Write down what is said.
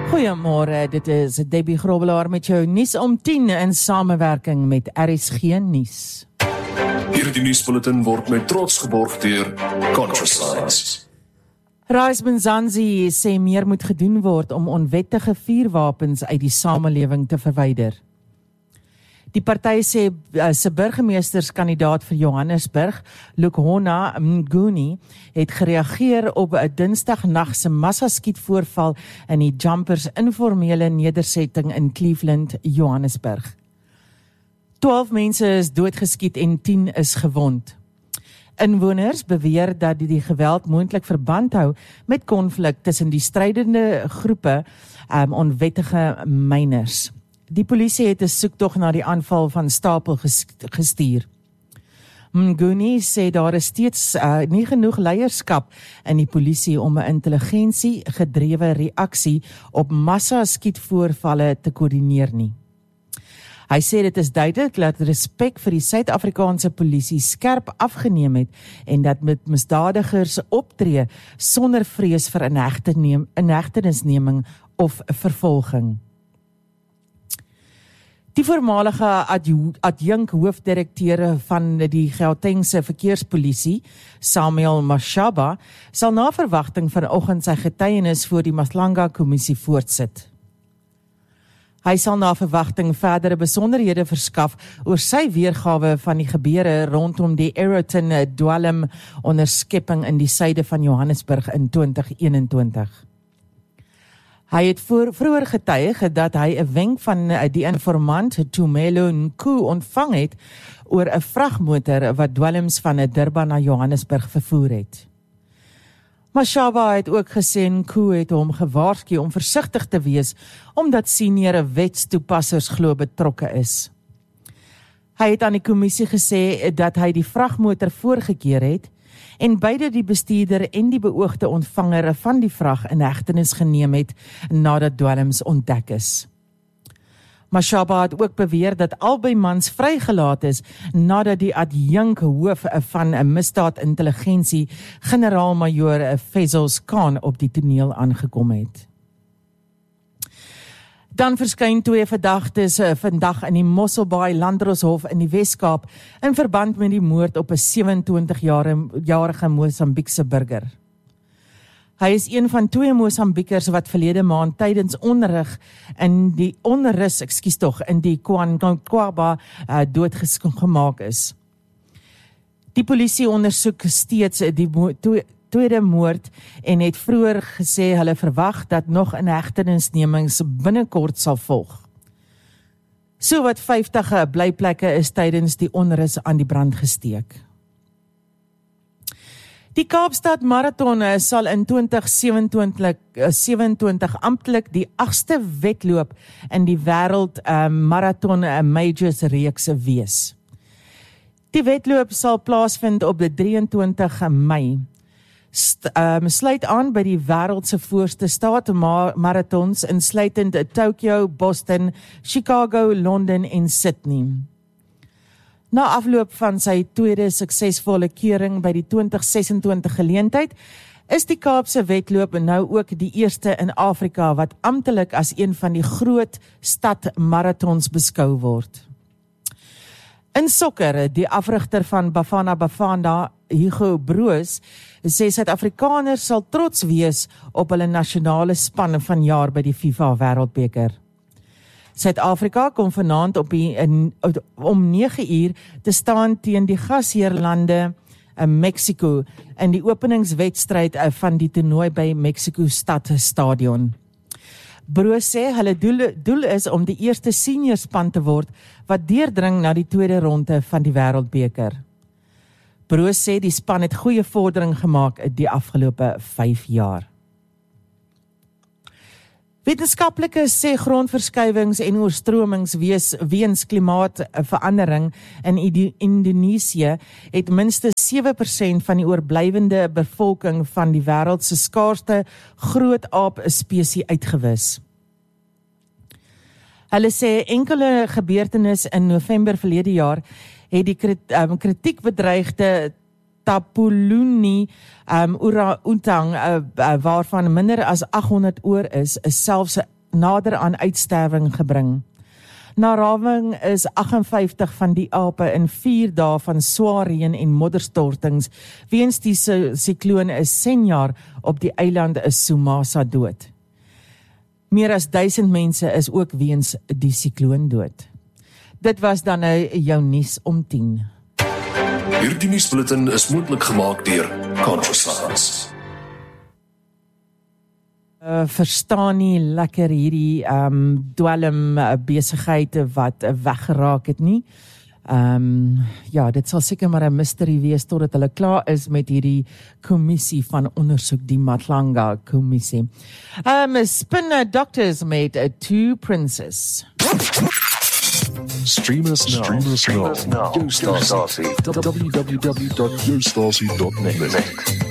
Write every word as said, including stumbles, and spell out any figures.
Goeiemôre, dit is Debbie Grobelaar met jou nuus om tien in samewerking met R S G nuus. Hierdie nuusbulletin word met trots geborg deur ContraScience. Rais Mzansi sê meer moet gedoen word om onwettige vuurwapens uit die samelewing te verwyder. Die party sê uh, se burgemeesterskandidaat vir Johannesburg, Lukhona Mnguni, het gereageer op 'n Dinsdagnag se massaskietvoorval in die Jumpers informele nedersetting in Cleveland, Johannesburg. twaalf mense is doodgeskiet en tien is gewond. Inwoners beweer dat die, die geweld moontlik verband hou met konflik tussen die strydende groepe um, onwettige myners. Die polisie het 'n soektog na die aanval van stapel gestuur. Mnguni sê daar is steeds uh, nie genoeg leierskap in die polisie om 'n intelligensie gedrewe reaksie op massa skietvoorvalle te koördineer nie. Hy sê dit is duidelik dat respek vir die Suid-Afrikaanse polisie skerp afgeneem het en dat met misdadigers optree sonder vrees vir inhegtenisneming of vervolging. Die voormalige adjunk hoofdirekteur van die Gautengse verkeerspolisie, Samuel Mashaba, sal na verwagting vanoggend sy getuienis voor die Matlanga-kommissie voortsit. Hy sal na verwagting verdere besonderhede verskaf oor sy weergawe van die gebeure rondom die Aeroton dwelm onderskepping in die suide van Johannesburg in twintig eenentwintig. Hy het voor, vroeër getuig dat hy 'n wenk van die informant Tumelo Nku ontvang het oor 'n vragmotor wat dwelms van Durban na Johannesburg vervoer het. Mashaba het ook gesê Nku het hom gewaarsku om versigtig te wees omdat senior wetstoepassers glo betrokke is. Hy het aan die kommissie gesê dat hy die vragmotor voorgekeer het en beide die bestuurder en die beoogde ontvanger van die vrag in hegtenis geneem het nadat dwelms ontdek is. Mashaba het ook beweer dat albei mans vrygelaat is nadat die adjunk hoof van 'n misdaadintelligensie, generaal-majoor Fezos Khan, op die toneel aangekom het. Dan verskyn twee verdagtes vandag in die Mosselbaai Landdroshof in die Wes-Kaap in verband met die moord op 'n sewentwintigjarige Mosambiekse burger. Hy is een van twee Mosambiekers wat verlede maand tydens onrus in die onrus, ekskuus tog, in die Kwankwaba uh, doodgemaak is. Die polisie ondersoek steeds die mo- to- tweede moord en het vroeër gesê hulle verwag dat nog inhegtenisnemings binnekort sal volg. So wat vyftig blyplekke is tydens die onrus aan die brand gesteek. Die Kaapstad Marathon sal in twintig sewenentwintig amptelik die agste wedloop in die wêreld uh, Marathon uh, Majors reeks wees. Die wedloop sal plaasvind op die drieëntwintigste Mei. St, um, sluit aan by die wêreld se voorste staat ma- marathons insluitend Tokyo, Boston, Chicago, Londen en Sydney. Na afloop van sy tweede suksesvolle keuring by die twintig sesentwintig geleentheid, is die Kaapse wedloop nou ook die eerste in Afrika wat amptelik as een van die groot stadmarathons beskou word. In sokker, die afrigter van Bafana Bafana, Hugo Broos, sê Suid-Afrikaners sal trots wees op hulle nasionale span vanjaar by die FIFA Wêreldbeker. Suid-Afrika kom vanaand op die, in, om nege uur te staan teen die gasheerlande in Mexico in die openingswedstryd van die toernooi by Mexico Stad Stadion. Broos sê hulle doel, doel is om die eerste seniorspan te word wat deurdring na die tweede ronde van die Wêreldbeker. Broos sê die span het goeie vordering gemaak die afgelope vyf jaar. Wetenskaplikes sê grondverskuiwings en oorstromings wees weens klimaatverandering in Indonesië het minstens sewe persent van die oorblywende bevolking van die wêreld se skaarsste grootaap spesie uitgewis. Hulle sê enkele gebeurtenisse in November verlede jaar het die kritiek bedreigde Tapuluni um, orang-outang uh, uh, waarvan minder as agt honderd oor is, is selfs nader aan uitsterwing gebring. Na rawing is agt en vyftig van die ape in vier dae van swaar reën en modderstortings weens die sikloon Senjar op die eiland Sumasa dood. Meer as duisend mense is ook weens die sikloon dood. Dit was dan nou jou nuus om tien. Hierdie nuusbulletin is moontlik gemaak deur Conscious. Uh, verstaan nie lekker hierdie um, dwelm uh, besigheid wat uh, weggeraak het nie. Um, ja, dit sal seker maar 'n mystery wees totdat hulle klaar is met hierdie kommissie van ondersoek, die Matlanga kommissie. Um, Spin Doctors made uh, two princes. Stream us now. Stream us now. Yo Stasi. w w w dot yo stasi dot net.